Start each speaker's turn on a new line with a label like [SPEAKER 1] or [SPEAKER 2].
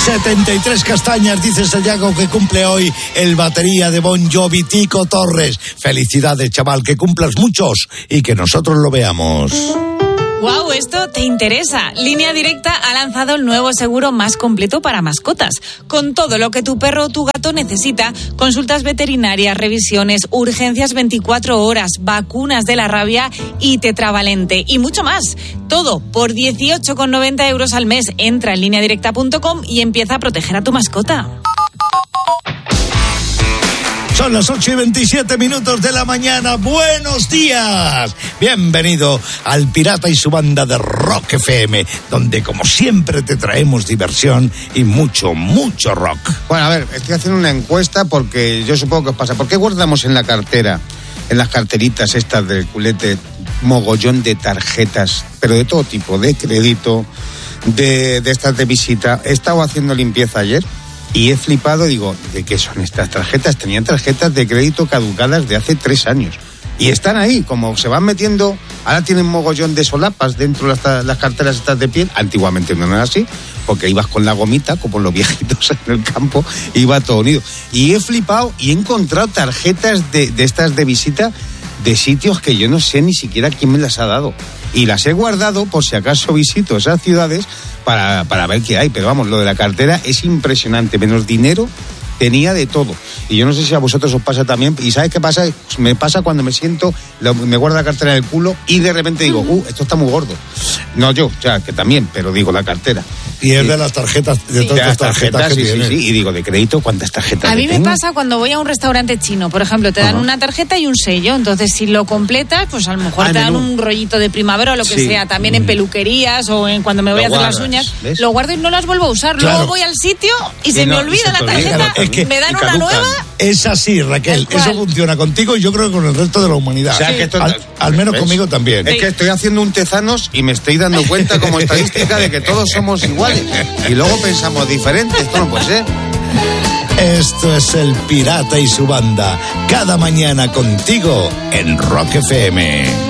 [SPEAKER 1] 73 castañas, dice Sayago, que cumple hoy el batería de Bon Jovi, Tico Torres. Felicidades, chaval, que cumplas muchos y que nosotros lo veamos.
[SPEAKER 2] ¡Wow! Esto te interesa. Línea Directa ha lanzado el nuevo seguro más completo para mascotas. Con todo lo que tu perro o tu gato necesita: consultas veterinarias, revisiones, urgencias 24 horas, vacunas de la rabia y tetravalente y mucho más. Todo por 18,90 € al mes. Entra en lineadirecta.com y empieza a proteger a tu mascota.
[SPEAKER 1] Son las 8:27 de la mañana. ¡Buenos días! Bienvenido al Pirata y su banda de Rock FM, donde como siempre te traemos diversión y mucho, mucho rock.
[SPEAKER 3] Bueno, a ver, estoy haciendo una encuesta porque yo supongo que os pasa. ¿Por qué guardamos en la cartera, en las carteritas estas del culete, mogollón de tarjetas, pero de todo tipo, de crédito, de estas de visita? He estado haciendo limpieza ayer y he flipado, digo, ¿de qué son estas tarjetas? Tenían tarjetas de crédito caducadas de hace 3 años. Y están ahí, como se van metiendo, ahora tienen mogollón de solapas dentro de las carteras estas de piel. Antiguamente no era así, porque ibas con la gomita, como los viejitos en el campo, iba todo unido. Y he flipado y he encontrado tarjetas de estas de visita de sitios que yo no sé ni siquiera quién me las ha dado. Y las he guardado por si acaso visito esas ciudades para ver qué hay. Pero vamos, lo de la cartera es impresionante. Menos dinero tenía de todo. Y yo no sé si a vosotros os pasa también. ¿Y sabes qué pasa? Me pasa cuando me siento, me guardo la cartera en el culo y de repente digo, esto está muy gordo. No yo, o sea, que también, pero digo la cartera.
[SPEAKER 1] Y es de las tarjetas, de todas las tarjetas que tienen.
[SPEAKER 3] Sí. Y digo, de crédito, ¿cuántas tarjetas
[SPEAKER 2] A mí me
[SPEAKER 3] tengo?
[SPEAKER 2] pasa cuando voy a un restaurante chino, por ejemplo, te dan una tarjeta y un sello. Entonces, si lo completas, pues a lo mejor te dan un rollito de primavera o lo que sea. También en peluquerías o cuando me voy a hacer las uñas, ¿ves? Lo guardo y no las vuelvo a usar.
[SPEAKER 1] Claro.
[SPEAKER 2] Luego voy al sitio y se me olvida la tarjeta.
[SPEAKER 1] Es que
[SPEAKER 2] me dan una nueva.
[SPEAKER 1] Es así, Raquel. Eso funciona contigo y yo creo que con el resto de la humanidad.
[SPEAKER 3] O sea, que esto,
[SPEAKER 1] al menos
[SPEAKER 3] ¿ves?
[SPEAKER 1] Conmigo también.
[SPEAKER 3] Es que estoy haciendo un tezanos y me estoy dando cuenta como estadística de que todos somos iguales. Y luego pensamos diferente. Esto no puede ser.
[SPEAKER 1] Esto es el Pirata y su banda. Cada mañana contigo en Rock FM.